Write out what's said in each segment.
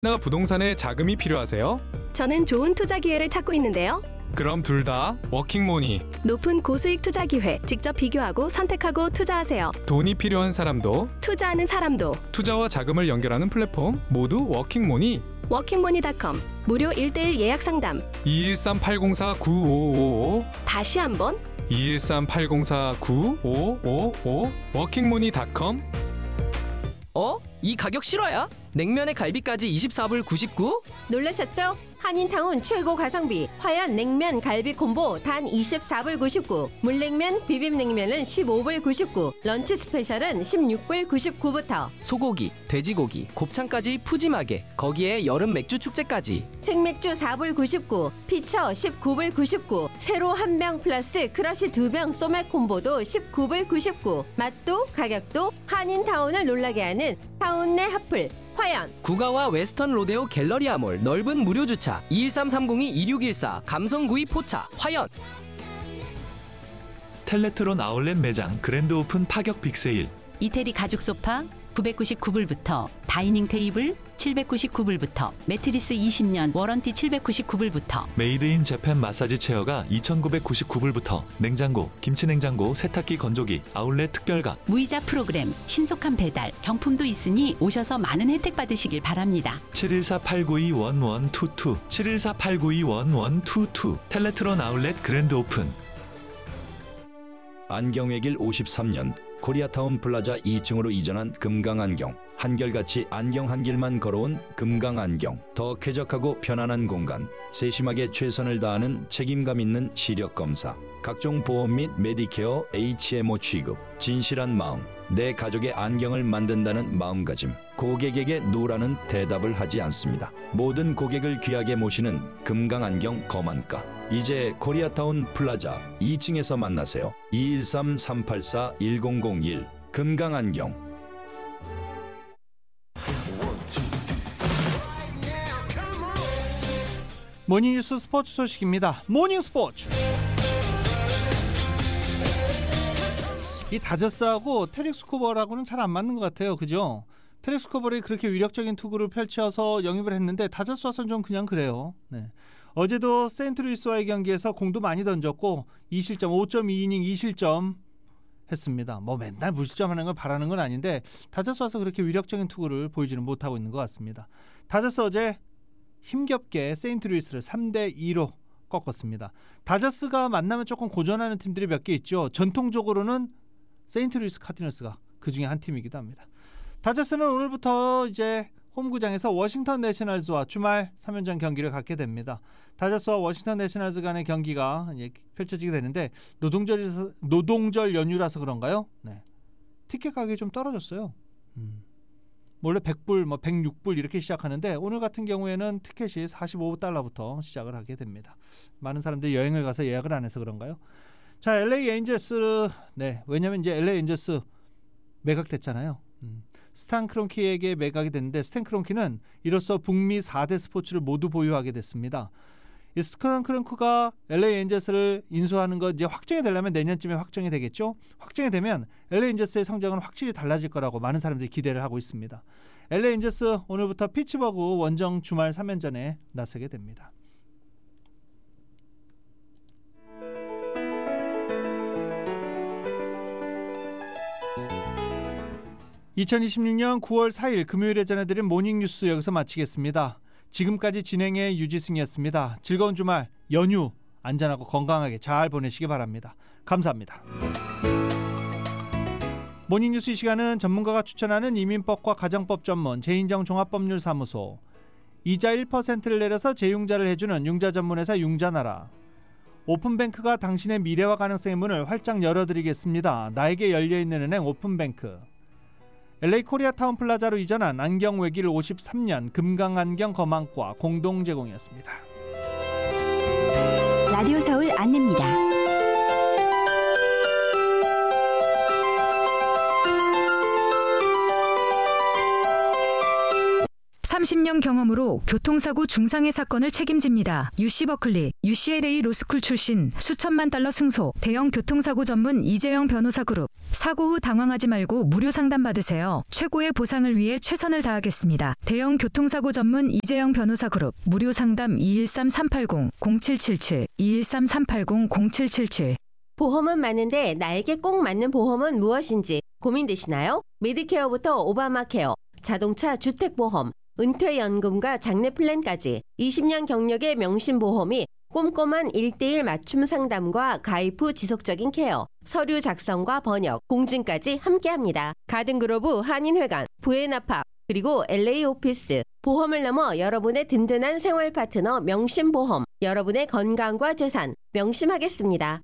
내가 부동산에 자금이 필요하세요? 저는 좋은 투자 기회를 찾고 있는데요. 그럼 둘 다 워킹모니. 높은 고수익 투자 기회, 직접 비교하고 선택하고 투자하세요. 돈이 필요한 사람도 투자하는 사람도 투자와 자금을 연결하는 플랫폼 모두 워킹모니. 워킹모니.com 무료 1:1 예약 상담. 213-804-9555 다시 한번 213-804-9555 워킹모니.com. 이 가격 실화야? 냉면에 갈비까지 24불 99? 놀라셨죠? 한인타운 최고 가성비 화연 냉면 갈비 콤보 단 24불 99. 물냉면 비빔냉면은 15불 99. 런치 스페셜은 16불 99부터. 소고기, 돼지고기, 곱창까지 푸짐하게. 거기에 여름 맥주 축제까지. 생맥주 4불 99. 피처 19불 99. 세로 한 병 플러스 크러쉬 2병 소맥 콤보도 19불 99. 맛도 가격도 한인타운을 놀라게 하는 타운 내 핫플 화연. 구가와 웨스턴 로데오 갤러리아몰 넓은 무료 주차 213-302-2614 감성구이 포차 화연. 텔레트론 아울렛 매장 그랜드 오픈 파격 빅세일. 이태리 가죽 소파 999불부터, 다이닝 테이블 799불부터, 매트리스 20년 워런티 799불부터, 메이드 인 재팬 마사지 체어가 2,999불부터, 냉장고, 김치냉장고, 세탁기 건조기, 아울렛 특별가. 무이자 프로그램, 신속한 배달, 경품도 있으니 오셔서 많은 혜택 받으시길 바랍니다. 714-892-1122 714-892-1122 텔레트론 아울렛 그랜드 오픈. 안경의 길 53년 코리아타운 플라자 2층으로 이전한 금강안경. 한결같이 안경 한 길만 걸어온 금강안경. 더 쾌적하고 편안한 공간. 세심하게 최선을 다하는 책임감 있는 시력 검사. 각종 보험 및 메디케어 HMO 취급. 진실한 마음. 내 가족의 안경을 만든다는 마음가짐. 고객에게 노라는 대답을 하지 않습니다. 모든 고객을 귀하게 모시는 금강안경 거만가. 이제 코리아타운 플라자 2층에서 만나세요. 213-384-1001 금강안경. 모닝뉴스 스포츠 소식입니다. 모닝스포츠. 이 다저스하고 테릭스 코버라고는 잘 안 맞는 것 같아요. 그죠? 테릭스 코버이 그렇게 위력적인 투구를 펼쳐서 영입을 했는데 다저스 와서는 좀 그냥 그래요. 네. 어제도 세인트루이스와의 경기에서 공도 많이 던졌고 2실점 5.2이닝 2실점 했습니다. 뭐 맨날 무실점하는 걸 바라는 건 아닌데 다저스 와서 그렇게 위력적인 투구를 보이지는 못하고 있는 것 같습니다. 다저스 어제 힘겹게 세인트루이스를 3대2로 꺾었습니다. 다저스가 만나면 조금 고전하는 팀들이 몇 개 있죠. 전통적으로는 세인트루이스 카디널스가 그 중에 한 팀이기도 합니다. 다저스는 오늘부터 이제 홈구장에서 워싱턴 내셔널즈와 주말 3연전 경기를 갖게 됩니다. 다저스와 워싱턴 내셔널즈 간의 경기가 펼쳐지게 되는데 노동절 연휴라서 그런가요? 네. 티켓 가격이 좀 떨어졌어요. 원래 100불, 106불 이렇게 시작하는데 오늘 같은 경우에는 티켓이 $45부터 시작을 하게 됩니다. 많은 사람들이 여행을 가서 예약을 안 해서 그런가요? 자, LA 엔젤스. 네, 왜냐면 이제 LA 엔젤스 매각됐잖아요. 스탄 크론키에게 매각이 됐는데 스탠 크론키는 이로써 북미 4대 스포츠를 모두 보유하게 됐습니다. 이 스탄 크론키가 LA 엔젤스를 인수하는 거 이제 확정이 되려면 내년쯤에 확정이 되겠죠. 확정이 되면 LA 엔젤스의 성적은 확실히 달라질 거라고 많은 사람들이 기대를 하고 있습니다. LA 엔젤스 오늘부터 피츠버그 원정 주말 3연전에 나서게 됩니다. (2026년 9월 4일) 금요일에 전해드린 모닝뉴스 여기서 마치겠습니다. 지금까지 진행의 유지승이었습니다. 즐거운 주말 연휴 안전하고 건강하게 잘 보내시기 바랍니다. 감사합니다. 모닝뉴스 이 시간은 전문가가 추천하는 이민법과 가정법 전문 재인정 종합법률사무소, 이자 1%를 내려서 재융자를 해주는 융자 전문회사 융자나라, 오픈뱅크가 당신의 미래와 가능성의 문을 활짝 열어드리겠습니다. 나에게 열려있는 은행 오픈뱅크, LA 코리아타운 플라자로 이전한 안경 외길 53년 금강안경 거망과 공동 제공이었습니다. 라디오 서울 안내입니다. 30년 경험으로 교통사고 중상해 사건을 책임집니다. UC 버클리, UCLA 로스쿨 출신, 수천만 달러 승소, 대형 교통사고 전문 이재영 변호사 그룹. 사고 후 당황하지 말고 무료 상담 받으세요. 최고의 보상을 위해 최선을 다하겠습니다. 대형 교통사고 전문 이재영 변호사 그룹. 무료 상담 213-380-0777, 213-380-0777. 보험은 많은데 나에게 꼭 맞는 보험은 무엇인지 고민되시나요? 메디케어부터 오바마케어, 자동차 주택보험, 은퇴연금과 장래 플랜까지 20년 경력의 명신보험이 꼼꼼한 1:1 맞춤 상담과 가입 후 지속적인 케어, 서류 작성과 번역, 공증까지 함께합니다. 가든그로브 한인회관, 부에나팍, 그리고 LA 오피스, 보험을 넘어 여러분의 든든한 생활 파트너 명신보험, 여러분의 건강과 재산 명심하겠습니다.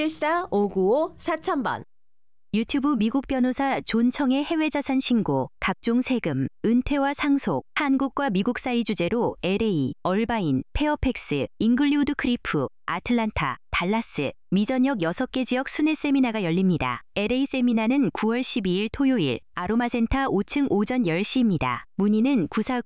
714-595-4000번. 유튜브 미국 변호사 존청의 해외자산 신고, 각종 세금, 은퇴와 상속, 한국과 미국 사이 주제로 LA, 얼바인, 페어팩스, 잉글리우드 크리프, 아틀란타, 달라스, 미 전역 6개 지역 순회 세미나가 열립니다. LA 세미나는 9월 12일 토요일 아로마센터 5층 오전 10시입니다. 문의는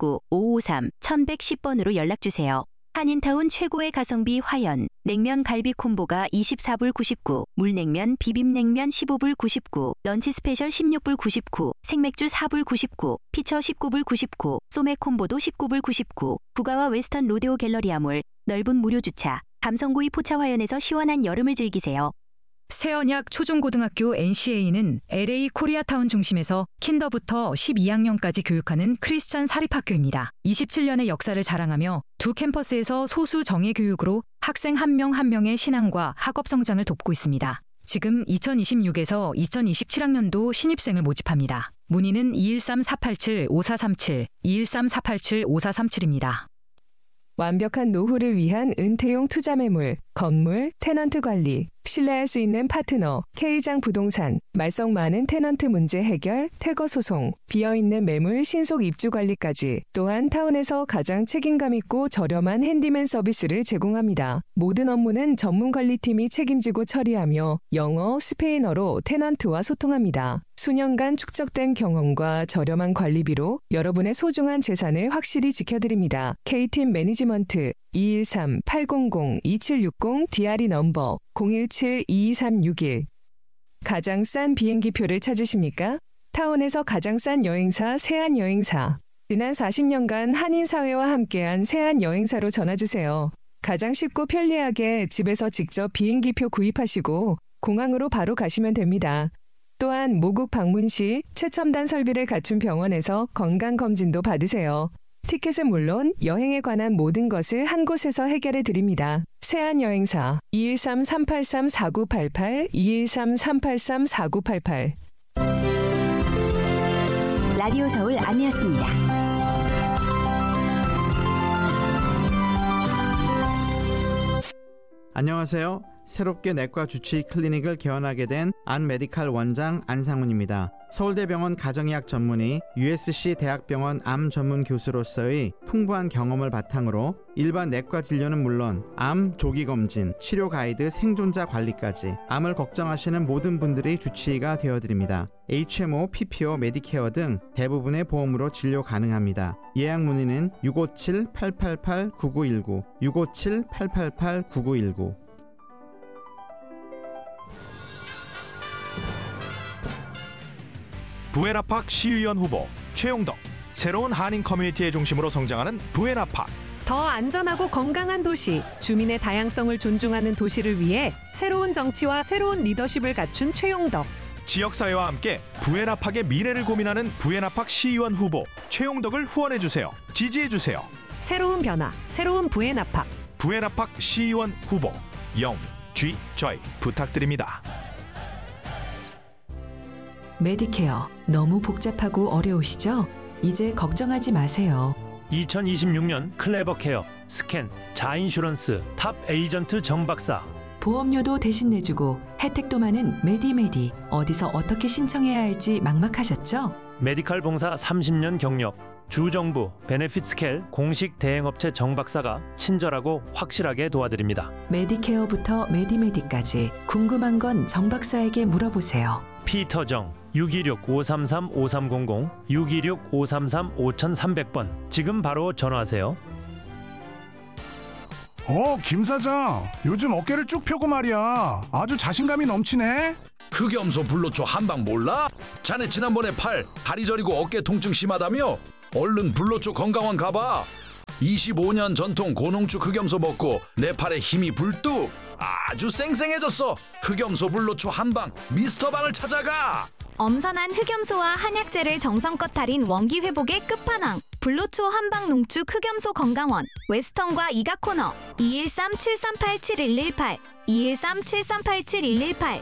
949-553-1110번으로 연락주세요. 한인타운 최고의 가성비 화연, 냉면 갈비 콤보가 24불 99, 물냉면 비빔냉면 15불 99, 런치 스페셜 16불 99, 생맥주 4불 99, 피처 19불 99, 소맥 콤보도 19불 99, 부가와 웨스턴 로데오 갤러리아몰, 넓은 무료 주차, 감성구이 포차 화연에서 시원한 여름을 즐기세요. 세언약 초중고등학교 NCA는 LA 코리아타운 중심에서 킨더부터 12학년까지 교육하는 크리스천 사립학교입니다. 27년의 역사를 자랑하며 두 캠퍼스에서 소수 정예 교육으로 학생 한 명 한 명의 신앙과 학업 성장을 돕고 있습니다. 지금 2026에서 2027학년도 신입생을 모집합니다. 문의는 213-487-5437, 213-487-5437입니다. 완벽한 노후를 위한 은퇴용 투자 매물, 건물, 테넌트 관리, 신뢰할 수 있는 파트너, K장 부동산, 말썽 많은 테넌트 문제 해결, 퇴거 소송, 비어있는 매물 신속 입주 관리까지, 또한 타운에서 가장 책임감 있고 저렴한 핸디맨 서비스를 제공합니다. 모든 업무는 전문 관리팀이 책임지고 처리하며 영어, 스페인어로 테넌트와 소통합니다. 수년간 축적된 경험과 저렴한 관리비로 여러분의 소중한 재산을 확실히 지켜드립니다. K팀 매니지먼트 213-800-2760 DRE 넘버 017-22361. 가장 싼 비행기표를 찾으십니까? 타운에서 가장 싼 여행사 세안여행사. 지난 40년간 한인사회와 함께한 세안여행사로 전화주세요. 가장 쉽고 편리하게 집에서 직접 비행기표 구입하시고 공항으로 바로 가시면 됩니다. 또한 모국 방문 시 최첨단 설비를 갖춘 병원에서 건강검진도 받으세요. 티켓은 물론 여행에 관한 모든 것을 한 곳에서 해결해 드립니다. 세안여행사 213-383-4988, 213-383-4988. 라디오 서울 안내였습니다. 안녕하세요. 새롭게 내과 주치의 클리닉을 개원하게 된 안메디칼 원장 안상훈입니다. 서울대병원 가정의학 전문의, USC 대학병원 암 전문 교수로서의 풍부한 경험을 바탕으로 일반 내과 진료는 물론 암 조기검진, 치료 가이드, 생존자 관리까지 암을 걱정하시는 모든 분들의 주치의가 되어드립니다. HMO, PPO, 메디케어 등 대부분의 보험으로 진료 가능합니다. 예약 문의는 657-888-9919, 657-888-9919. 부에나팍 시의원 후보 최용덕. 새로운 한인 커뮤니티의 중심으로 성장하는 부에나팍. 더 안전하고 건강한 도시, 주민의 다양성을 존중하는 도시를 위해 새로운 정치와 새로운 리더십을 갖춘 최용덕. 지역사회와 함께 부에나팍의 미래를 고민하는 부에나팍 시의원 후보 최용덕을 후원해주세요. 지지해주세요. 새로운 변화, 새로운 부에나팍. 부에나팍 시의원 후보 저희 부탁드립니다. 메디케어 너무 복잡하고 어려우시죠? 이제 걱정하지 마세요. 2026년 클레버케어, 스캔, 자인슈런스, 탑 에이전트 정박사. 보험료도 대신 내주고 혜택도 많은 메디메디. 어디서 어떻게 신청해야 할지 막막하셨죠? 메디칼 봉사 30년 경력, 주정부 베네핏스켈 공식 대행업체 정박사가 친절하고 확실하게 도와드립니다. 메디케어부터 메디메디까지 궁금한 건 정박사에게 물어보세요. 피터정 626-533-5300, 626-533-5300번. 지금 바로 전화하세요. 김 사장, 요즘 어깨를 쭉 펴고 말이야. 아주 자신감이 넘치네. 흑염소 불로초 한방 몰라? 자네 지난번에 다리 저리고 어깨 통증 심하다며? 얼른 불로초 건강원 가봐. 25년 전통 고농축 흑염소 먹고 내 팔에 힘이 불뚝. 아주 쌩쌩해졌어. 흑염소 불로초 한방 미스터방을 찾아가. 엄선한 흑염소와 한약재를 정성껏 달인 원기 회복의 끝판왕. 불로초 한방 농축 흑염소 건강원. 웨스턴과 이가 코너. 213-738-7118, 213-738-7118.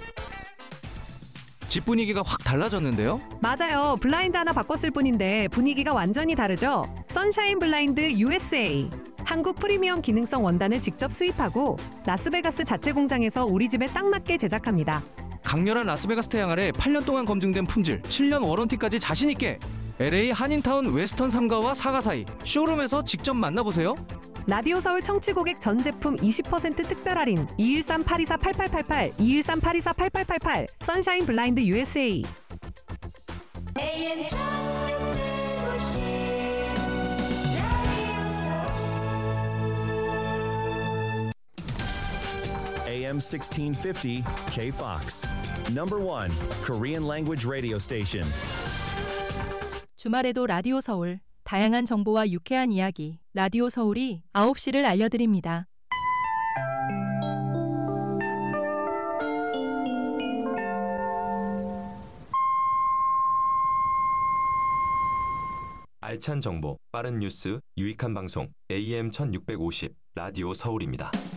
집 분위기가 확 달라졌는데요? 맞아요. 블라인드 하나 바꿨을 뿐인데 분위기가 완전히 다르죠. 선샤인 블라인드 USA. 한국 프리미엄 기능성 원단을 직접 수입하고 라스베가스 자체 공장에서 우리 집에 딱 맞게 제작합니다. 강렬한 라스베가스 태양 아래 8년 동안 검증된 품질, 7년 워런티까지 자신 있게. LA 한인타운 웨스턴 3가와 4가 사이 쇼룸에서 직접 만나보세요. 라디오 서울 청취 고객 전 제품 20% 특별 할인 213-824-8888, 213-824-8888. 선샤인 블라인드 USA. AM 1650 KFOX. Number 1 Korean language radio station. 주말에도 라디오 서울. 다양한 정보와 유쾌한 이야기. 라디오 서울이 9시를 알려드립니다. 알찬 정보, 빠른 뉴스, 유익한 방송 AM 1650 라디오 서울입니다.